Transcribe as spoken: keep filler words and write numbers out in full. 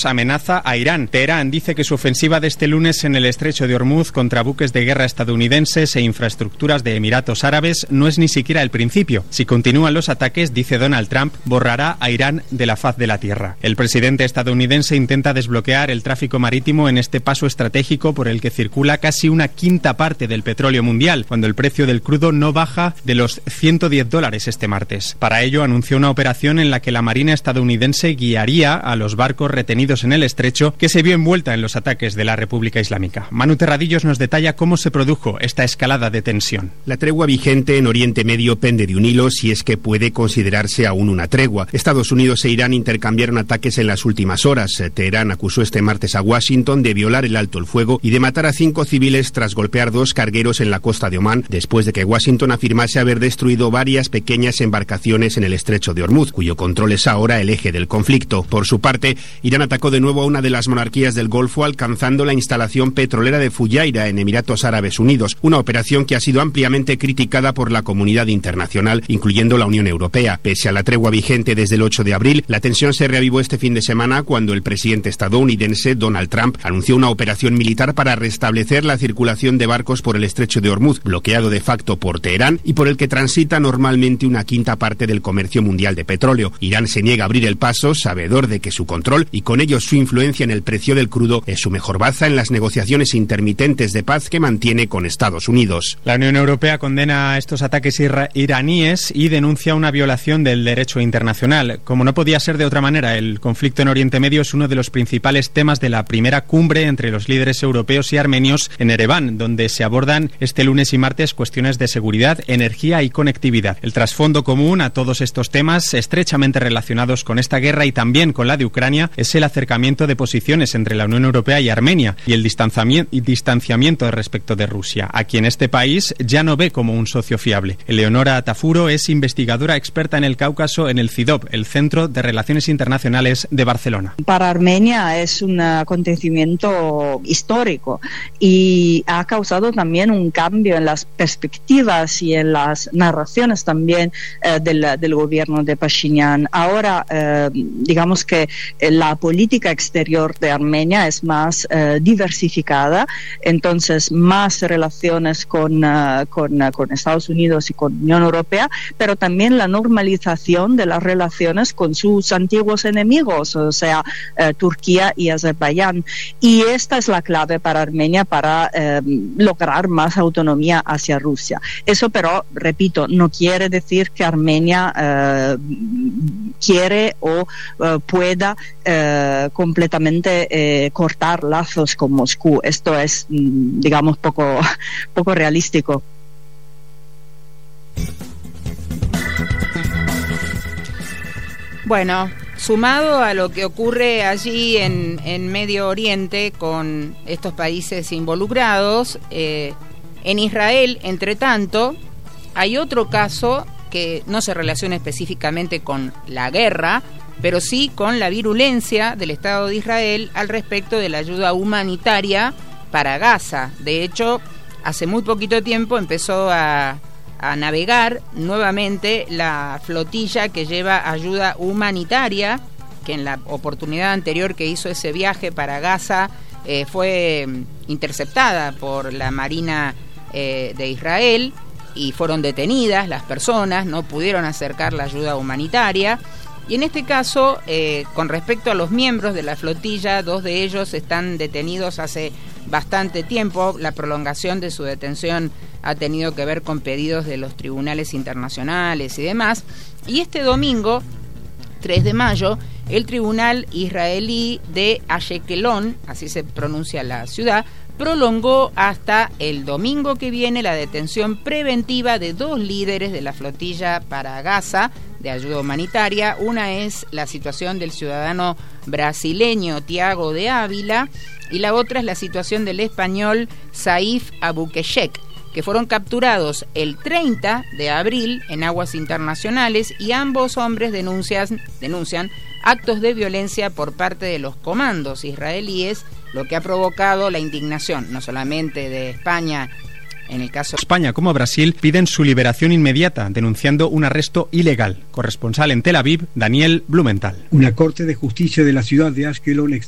Unidos amenaza a Irán. Teherán dice que su ofensiva de este lunes en el estrecho de Hormuz contra buques de guerra estadounidenses e infraestructuras de Emiratos Árabes no es ni siquiera el principio. Si continúan los ataques, dice Donald Trump, borrará a Irán de la faz de la tierra. El presidente estadounidense intenta desbloquear el tráfico marítimo en este paso estratégico por el que circula casi una quinta parte del petróleo mundial, cuando el precio del crudo no baja de los ciento diez dólares este martes. Para ello, anunció una operación en la que la Marina estadounidense guiaría a los barcos retenidos en el estrecho que se vio envuelta en los ataques de la República Islámica. Manu Terradillos nos detalla cómo se produjo esta escalada de tensión. La tregua vigente en Oriente Medio pende de un hilo, si es que puede considerarse aún una tregua. Estados Unidos e Irán intercambiaron ataques en las últimas horas. Teherán acusó este martes a Washington de violar el alto el fuego y de matar a cinco civiles tras golpear dos cargueros en la costa de Omán, después de que Washington afirmase haber destruido varias pequeñas embarcaciones en el estrecho de Hormuz, cuyo control es ahora el eje del conflicto. Por su parte, Irán atacó de nuevo a una de las monarquías del Golfo, alcanzando la instalación petrolera de Fujairah en Emiratos Árabes Unidos, una operación que ha sido ampliamente criticada por la comunidad internacional, incluyendo la Unión Europea. Pese a la tregua vigente desde el ocho de abril, la tensión se reavivó este fin de semana cuando el presidente estadounidense Donald Trump anunció una operación militar para restablecer la circulación de barcos por el estrecho de Hormuz, bloqueado de facto por Teherán y por el que transita normalmente una quinta parte del comercio mundial de petróleo. Irán se niega a abrir el paso, sabedor de que su control y con ello su influencia en el precio del crudo es su mejor baza en las negociaciones intermitentes de paz que mantiene con Estados Unidos. La Unión Europea condena estos ataques ira- iraníes y denuncia una violación del derecho internacional. Como no podía ser de otra manera, el conflicto en Oriente Medio es uno de los principales temas de la primera cumbre entre los líderes europeos y armenios en Ereván, donde se abordan este lunes y martes cuestiones de seguridad, energía y conectividad. El trasfondo común a todos estos temas, estrechamente relacionados con esta guerra y también con la de Ucrania, es el acercamiento de posiciones entre la Unión Europea y Armenia y el distanciamiento, y distanciamiento respecto de Rusia, a quien este país ya no ve como un socio fiable. Eleonora Tafuro es investigadora experta en el Cáucaso en el CIDOB, el Centro de Relaciones Internacionales de Barcelona. Para Armenia es un acontecimiento histórico y ha causado también un cambio en las perspectivas y en las narraciones también eh, del, del gobierno de Pashinyan. Ahora, eh, digamos que la política exterior de Armenia es más eh, diversificada, entonces más relaciones con, uh, con, uh, con Estados Unidos y con Unión Europea, pero también la normalización de las relaciones con sus antiguos enemigos, o sea, eh, Turquía y Azerbaiyán. Y esta es la clave para Armenia para eh, lograr más autonomía hacia Rusia. Eso, pero, repito, no quiere decir que Armenia eh, quiere o eh, pueda eh, completamente eh, cortar lazos con Moscú. Esto es, digamos, poco, poco realístico. Bueno, sumado a lo que ocurre allí en, en Medio Oriente con estos países involucrados, eh, en Israel, entre tanto, hay otro caso que no se relaciona específicamente con la guerra, pero sí con la virulencia del Estado de Israel al respecto de la ayuda humanitaria para Gaza. De hecho, hace muy poquito tiempo empezó a... a navegar nuevamente la flotilla que lleva ayuda humanitaria, que en la oportunidad anterior que hizo ese viaje para Gaza eh, fue interceptada por la Marina eh, de Israel y fueron detenidas las personas, no pudieron acercar la ayuda humanitaria. Y en este caso, eh, con respecto a los miembros de la flotilla, dos de ellos están detenidos hace bastante tiempo. La prolongación de su detención ha tenido que ver con pedidos de los tribunales internacionales y demás. Y este domingo, tres de mayo, el tribunal israelí de Ashkelon, así se pronuncia la ciudad, prolongó hasta el domingo que viene la detención preventiva de dos líderes de la flotilla para Gaza de ayuda humanitaria. Una es la situación del ciudadano brasileño Tiago de Ávila y la otra es la situación del español Saif Abukeshek, que fueron capturados el treinta de abril en aguas internacionales y ambos hombres denuncian, denuncian actos de violencia por parte de los comandos israelíes, lo que ha provocado la indignación no solamente de España. En el caso España como Brasil piden su liberación inmediata, denunciando un arresto ilegal. Corresponsal en Tel Aviv, Daniel Blumenthal. Una corte de justicia de la ciudad de Ashkelon